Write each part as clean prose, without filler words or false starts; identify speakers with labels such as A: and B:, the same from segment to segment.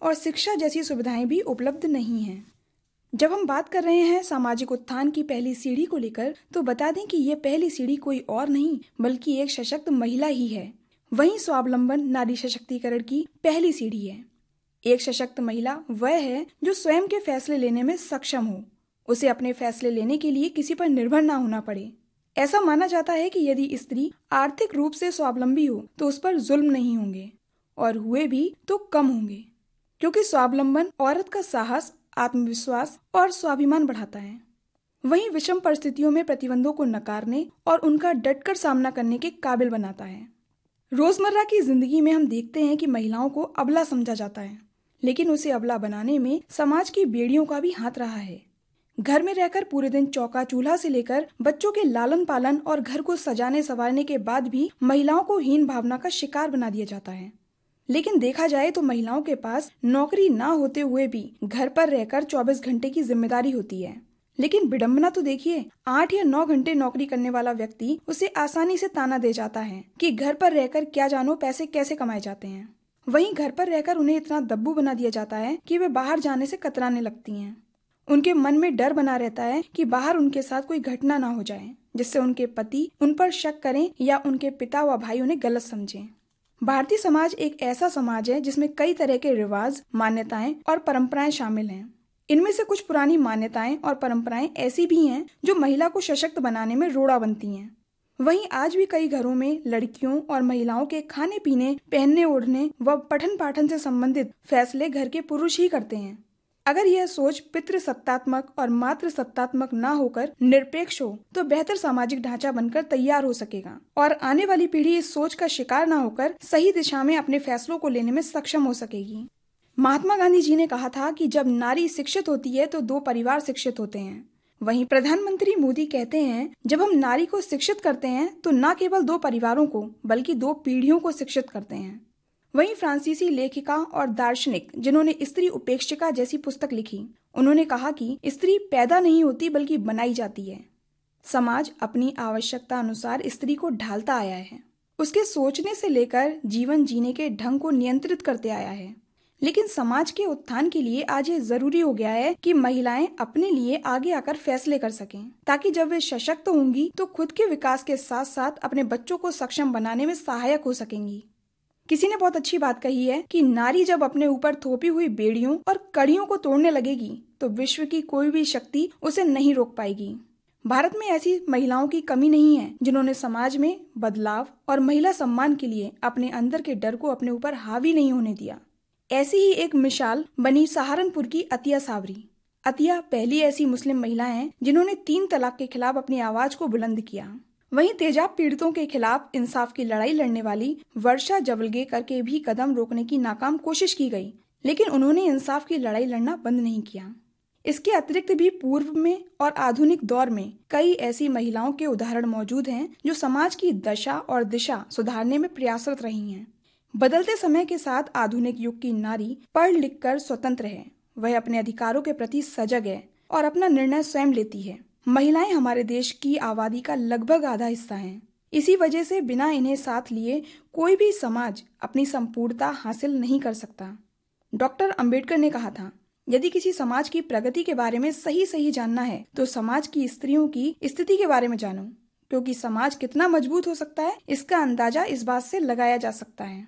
A: और शिक्षा जैसी सुविधाएं भी उपलब्ध नहीं हैं। जब हम बात कर रहे हैं सामाजिक उत्थान की पहली सीढ़ी को लेकर, तो बता दें कि ये पहली सीढ़ी कोई और नहीं बल्कि एक सशक्त महिला ही है। वहीं स्वावलंबन नारी सशक्तिकरण की पहली सीढ़ी है। एक सशक्त महिला वह है जो स्वयं के फैसले लेने में सक्षम हो। उसे अपने फैसले लेने के लिए किसी पर निर्भर ना होना पड़े। ऐसा माना जाता है कि यदि स्त्री आर्थिक रूप से स्वावलंबी हो तो उस पर जुल्म नहीं होंगे, और हुए भी तो कम होंगे, क्योंकि स्वावलंबन औरत का साहस, आत्मविश्वास और स्वाभिमान बढ़ाता है। वहीं विषम परिस्थितियों में प्रतिबंधों को नकारने और उनका डटकर सामना करने के काबिल बनाता है। रोजमर्रा की जिंदगी में हम देखते हैं कि महिलाओं को अबला समझा जाता है, लेकिन उसे अबला बनाने में समाज की बेड़ियों का भी हाथ रहा है। घर में रहकर पूरे दिन चौका चूल्हा से लेकर बच्चों के लालन पालन और घर को सजाने संवारने के बाद भी महिलाओं को हीन भावना का शिकार बना दिया जाता है। लेकिन देखा जाए तो महिलाओं के पास नौकरी ना होते हुए भी घर पर रहकर 24 घंटे की जिम्मेदारी होती है। लेकिन विडंबना तो देखिए, 8 या 9 घंटे नौकरी करने वाला व्यक्ति उसे आसानी से ताना दे जाता है कि घर पर रहकर क्या जानो पैसे कैसे कमाए जाते हैं। वहीं घर पर रहकर उन्हें इतना दब्बू बना दिया जाता है कि वे बाहर जाने से कतराने लगती हैं। उनके मन में डर बना रहता है कि बाहर उनके साथ कोई घटना ना हो जाए जिससे उनके पति उन पर शक करें या उनके पिता व भाई उन्हें गलत समझें। भारतीय समाज एक ऐसा समाज है जिसमें कई तरह के रिवाज, मान्यताएं और परंपराएं शामिल हैं। इनमें से कुछ पुरानी मान्यताएं और परंपराएं ऐसी भी हैं जो महिला को सशक्त बनाने में रोड़ा बनती हैं। वहीं आज भी कई घरों में लड़कियों और महिलाओं के खाने पीने, पहनने ओढ़ने व पठन पाठन से संबंधित फैसले घर के पुरुष ही करते हैं। अगर यह सोच पितृ सत्तात्मक और मातृ सत्तात्मक ना होकर निरपेक्ष हो तो बेहतर सामाजिक ढांचा बनकर तैयार हो सकेगा और आने वाली पीढ़ी इस सोच का शिकार ना होकर सही दिशा में अपने फैसलों को लेने में सक्षम हो सकेगी। महात्मा गांधी जी ने कहा था कि जब नारी शिक्षित होती है तो 2 परिवार शिक्षित होते हैं। वहीं प्रधानमंत्री मोदी कहते हैं, जब हम नारी को शिक्षित करते हैं तो न केवल 2 परिवारों को बल्कि 2 पीढ़ियों को शिक्षित करते हैं। वहीं फ्रांसीसी लेखिका और दार्शनिक जिन्होंने स्त्री उपेक्षिका जैसी पुस्तक लिखी, उन्होंने कहा कि स्त्री पैदा नहीं होती बल्कि बनाई जाती है। समाज अपनी आवश्यकता अनुसार स्त्री को ढालता आया है, उसके सोचने से लेकर जीवन जीने के ढंग को नियंत्रित करते आया है। लेकिन समाज के उत्थान के लिए आज ये जरूरी हो गया है कि महिलाएं अपने लिए आगे आकर फैसले कर सकें, ताकि जब वे सशक्त होंगी तो खुद के विकास के साथ साथ अपने बच्चों को सक्षम बनाने में सहायक हो सकेंगी। किसी ने बहुत अच्छी बात कही है कि नारी जब अपने ऊपर थोपी हुई बेड़ियों और कड़ियों को तोड़ने लगेगी तो विश्व की कोई भी शक्ति उसे नहीं रोक पाएगी। भारत में ऐसी महिलाओं की कमी नहीं है जिन्होंने समाज में बदलाव और महिला सम्मान के लिए अपने अंदर के डर को अपने ऊपर हावी नहीं होने दिया। ऐसी ही एक मिसाल बनी सहारनपुर की अतिया सावरी। अतिया पहली ऐसी मुस्लिम महिला है जिन्होंने 3 तलाक के खिलाफ अपनी आवाज को बुलंद किया। वहीं तेजाब पीड़ितों के खिलाफ इंसाफ की लड़ाई लड़ने वाली वर्षा जवलगेकर के भी कदम रोकने की नाकाम कोशिश की गई, लेकिन उन्होंने इंसाफ की लड़ाई लड़ना बंद नहीं किया। इसके अतिरिक्त भी पूर्व में और आधुनिक दौर में कई ऐसी महिलाओं के उदाहरण मौजूद हैं जो समाज की दशा और दिशा सुधारने में प्रयासरत रही हैं। बदलते समय के साथ आधुनिक युग की नारी पढ़ लिख कर स्वतंत्र है, वह अपने अधिकारों के प्रति सजग है और अपना निर्णय स्वयं लेती है। महिलाएं हमारे देश की आबादी का लगभग आधा हिस्सा हैं। इसी वजह से बिना इन्हें साथ लिए कोई भी समाज अपनी संपूर्णता हासिल नहीं कर सकता। डॉक्टर अंबेडकर ने कहा था, यदि किसी समाज की प्रगति के बारे में सही जानना है तो समाज की स्त्रियों की स्थिति के बारे में जानो, क्योंकि समाज कितना मजबूत हो सकता है इसका अंदाजा इस बात से लगाया जा सकता है।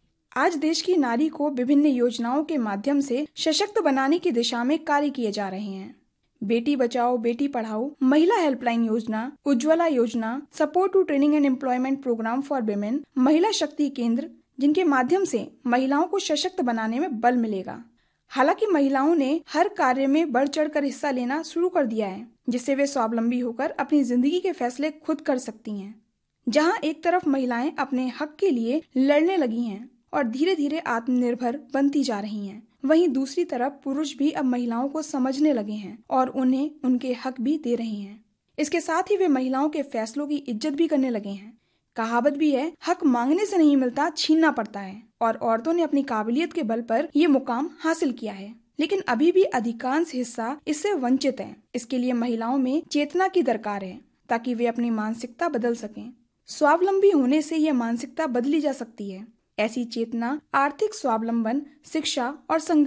A: आज देश की नारी को विभिन्न योजनाओं के माध्यम से सशक्त बनाने की दिशा में कार्य किए जा रहे हैं। बेटी बचाओ बेटी पढ़ाओ, महिला हेल्पलाइन योजना, उज्ज्वला योजना, support to training and employment programme for women, महिला शक्ति केंद्र, जिनके माध्यम से महिलाओं को सशक्त बनाने में बल मिलेगा। हालांकि महिलाओं ने हर कार्य में बढ़ चढ़कर हिस्सा लेना शुरू कर दिया है, जिससे वे स्वावलंबी होकर अपनी जिंदगी के फैसले खुद कर सकती हैं। जहां एक तरफ महिलाएं अपने हक के लिए लड़ने लगी हैं और धीरे धीरे आत्मनिर्भर बनती जा रही हैं, वहीं दूसरी तरफ पुरुष भी अब महिलाओं को समझने लगे हैं और उन्हें उनके हक भी दे रहे हैं। इसके साथ ही वे महिलाओं के फैसलों की इज्जत भी करने लगे हैं। कहावत भी है, हक मांगने से नहीं मिलता, छीनना पड़ता है, और औरतों ने अपनी काबिलियत के बल पर ये मुकाम हासिल किया है। लेकिन अभी भी अधिकांश हिस्सा इससे वंचित है। इसके लिए महिलाओं में चेतना की दरकार है ताकि वे अपनी मानसिकता बदल सकें। स्वावलंबी होने से यह मानसिकता बदली जा सकती है। ऐसी चेतना आर्थिक स्वावलंबन, शिक्षा और